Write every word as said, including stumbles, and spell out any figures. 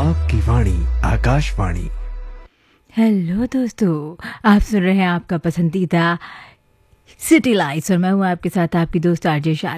आपकी वाणी आकाशवाणी। हेलो दोस्तों, आप सुन रहे हैं आपका पसंदीदा सिटी लाइट्स और मैं हूँ आपके साथ आपकी दोस्त आरजे शालिनी।